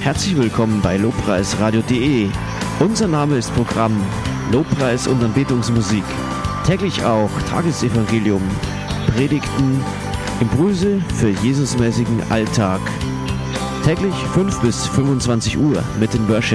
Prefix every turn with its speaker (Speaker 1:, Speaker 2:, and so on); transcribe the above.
Speaker 1: Herzlich willkommen bei lobpreisradio.de. Unser Name ist Programm Lobpreis und Anbetungsmusik. Täglich auch Tagesevangelium, Predigten, Impulse für Jesusmäßigen Alltag. Täglich 5 bis 25 Uhr mit den Worship